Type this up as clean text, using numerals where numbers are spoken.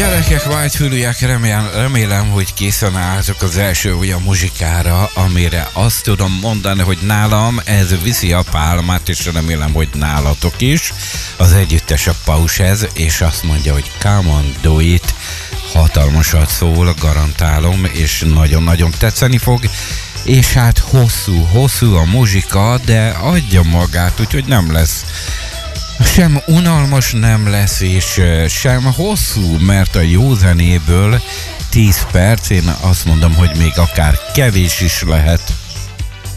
Gyerekek, vágyfülűek, remélem, hogy készen álltok az első olyan muzsikára, amire azt tudom mondani, hogy nálam ez viszi a pálmát, és remélem, hogy nálatok is. Az együttes a Pausez, és azt mondja, hogy come on, do it. Hatalmasat szól, garantálom, és nagyon-nagyon tetszeni fog. És hát hosszú a muzsika, de adja magát, úgyhogy nem lesz sem unalmas nem lesz, és sem hosszú, mert a jó zenéből 10 perc, én azt mondom, hogy még akár kevés is lehet.